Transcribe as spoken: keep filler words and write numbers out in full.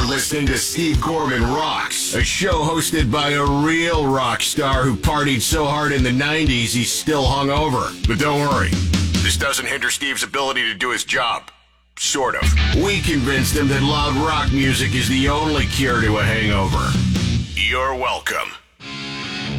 listening to Steve Gorman Rocks, a show hosted by a real rock star who partied so hard in the nineties he's still hungover. But don't worry, this doesn't hinder Steve's ability to do his job. Sort of. We convinced him that loud rock music is the only cure to a hangover. You're welcome.